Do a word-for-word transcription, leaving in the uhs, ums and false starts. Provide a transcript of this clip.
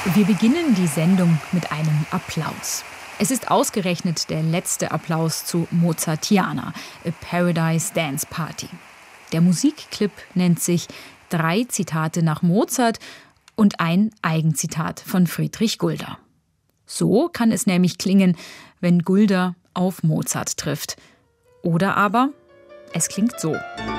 Wir beginnen die Sendung mit einem Applaus. Es ist ausgerechnet der letzte Applaus zu Mozartiana, A Paradise Dance Party. Der Musikclip nennt sich Drei Zitate nach Mozart und ein Eigenzitat von Friedrich Gulda. So kann es nämlich klingen, wenn Gulda auf Mozart trifft. Oder aber, es klingt so.